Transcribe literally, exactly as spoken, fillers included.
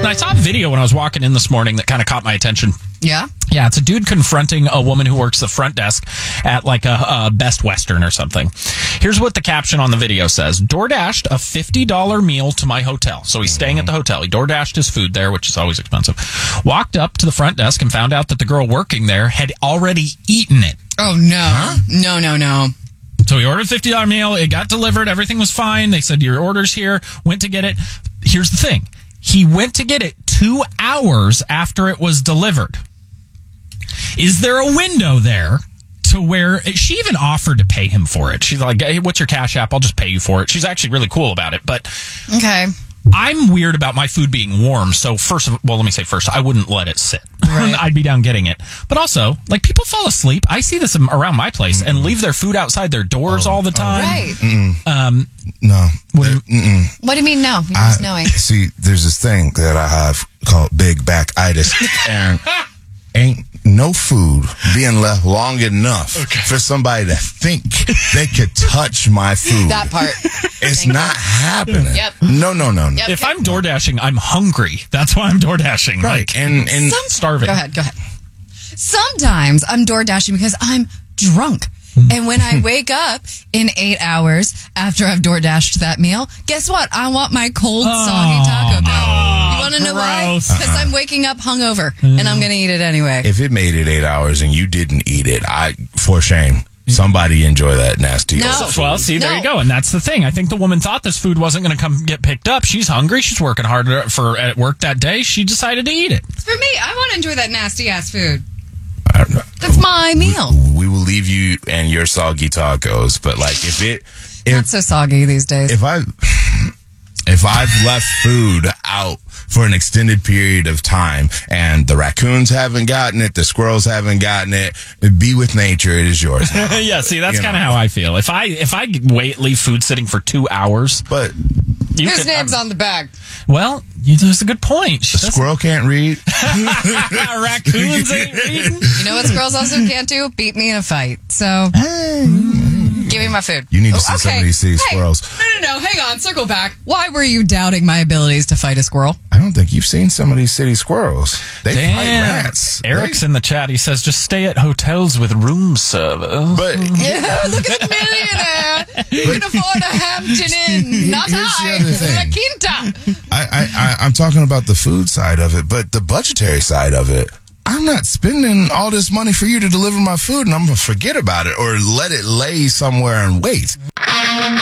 I saw a video when I was walking in this morning that kind of caught my attention. Yeah? Yeah, it's a dude confronting a woman who works the front desk at like a, a Best Western or something. Here's what the caption on the video says. DoorDashed a fifty dollars meal to my hotel. So he's staying at the hotel. He DoorDashed his food there, which is always expensive. Walked up to the front desk and found out that the girl working there had already eaten it. Oh, no. Huh? No, no, no. So he ordered a fifty dollars meal. It got delivered. Everything was fine. They said, your order's here. Went to get it. Here's the thing. He went to get it two hours after it was delivered. Is there a window there to where she even offered to pay him for it? She's like, hey, what's your Cash App? I'll just pay you for it. She's actually really cool about it. But okay. I'm weird about my food being warm. So first of well, let me say first, I wouldn't let it sit. Right. I'd be down getting it. But also, like, people fall asleep. I see this around my place and leave their food outside their doors oh, all the time. Right. Mm-mm. Um, no. What do, you, what do you mean no? You're I, just knowing. See, there's this thing that I have called big back-itis. And ain't no food being left long enough okay. for somebody to think they could touch my food. That part. It's Thank not you. happening. Yep. No, no, no, no. Yep, if yep. I'm door dashing, I'm hungry. That's why I'm door dashing. Right. Like, and and Some, starving. Go ahead, go ahead. Sometimes I'm door dashing because I'm drunk. And when I wake up in eight hours after I've door dashed that meal, guess what? I want my cold, oh, soggy Taco Bell. Oh, you want to know gross. why? Because uh-uh. I'm waking up hungover, and I'm going to eat it anyway. If it made it eight hours and you didn't eat it, I for shame. Somebody enjoy that nasty. No. So, well, see, there no. you go. And that's the thing. I think the woman thought this food wasn't going to come get picked up. She's hungry. She's working hard for at work that day. She decided to eat it. For me, I want to enjoy that nasty-ass food. I don't know. That's my meal. We, we will leave you and your soggy tacos, but like if it, if, not so soggy these days. If I, if I've left food out for an extended period of time and the raccoons haven't gotten it, the squirrels haven't gotten it, be with nature. It is yours. Yeah, see, that's kind of how I feel. If I if I wait leave food sitting for two hours, but you whose can, name's I'm, on the bag? Well, you, that's a good point. A squirrel can't read. Raccoons ain't reading. You know what squirrels also can't do? Beat me in a fight. So, hey. Give me my food. You need to see okay. some of these city hey, squirrels. No, no, no. Hang on. Circle back. Why were you doubting my abilities to fight a squirrel? I don't think you've seen some of these city squirrels. They Damn. fight rats. Eric's they... in the chat. He says, just stay at hotels with room service. But yeah, look at the millionaire. You can afford a Hampton Inn. Not I. La Quinta. I, I, I, I'm talking about the food side of it, but the budgetary side of it. I'm not spending all this money for you to deliver my food, and I'm going to forget about it or let it lay somewhere and wait.